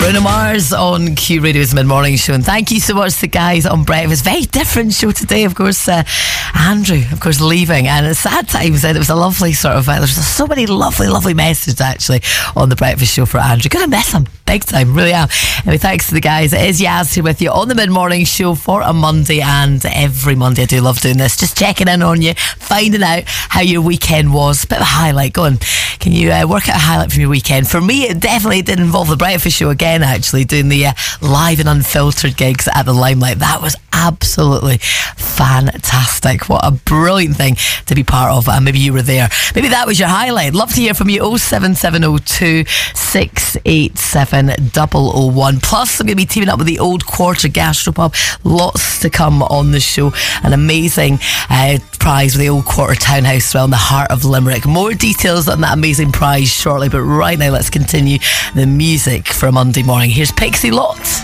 Bruno Mars on Q Radio's Mid-Morning Show, and thank you so much to the guys on Breakfast. Very different show today, of course. Andrew, of course, leaving, and at sad times, and it was a lovely sort of there's so many lovely messages actually on the Breakfast Show for Andrew. Gonna miss him big time, really am. Anyway, thanks to the guys. It is Yaz here with you on the Mid-Morning Show for a Monday, and every Monday I do love doing this, just checking in on you, finding out how your weekend was. Bit of a highlight. Go on, can you work out a highlight from your weekend? For me, it definitely did involve the Breakfast Show again, actually, doing the live and unfiltered gigs at the Limelight. That was absolutely fantastic. What a brilliant thing to be part of. Maybe you were there. Maybe that was your highlight. Love to hear from you. 07702 687 001. Plus, I'm going to be teaming up with the Old Quarter Gastropub. Lots to come on the show. An amazing prize with the Old Quarter Townhouse around the heart of Limerick. More details on that amazing prize shortly, but right now let's continue the music for a Monday morning. Here's Pixie Lott.